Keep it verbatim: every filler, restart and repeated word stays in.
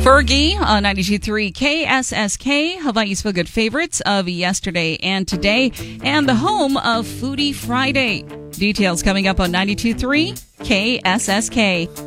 Fergie on ninety-two point three K S S K, Hawaii's Feel Good favorites of yesterday and today, and the home of Foodie Friday. Details coming up on ninety-two point three K S S K.